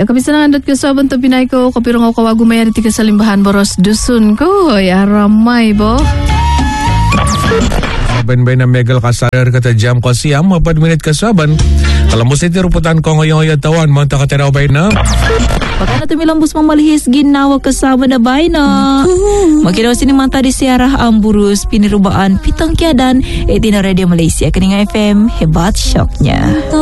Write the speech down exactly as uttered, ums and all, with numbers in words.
Ya, kabisanang andot ke saban to pinay ko kapirong ako kawagu maya di tiga salimbahan boros dusun ko. Ya, ramay bo. Ben-ben na megal kasarar kata jam ko siyam, mapat minit kasaban. Kalau mo siti ruputan ko ngayon tawan, mga takatiraw bay na. Baka na tumilambos mamalihis ginawa kasama na bay na. Magkiraw sinimanta di siarah amburus pinirubaan pitang kiadan. E tina Radio Malaysia, kaninga F M, hebat syoknya.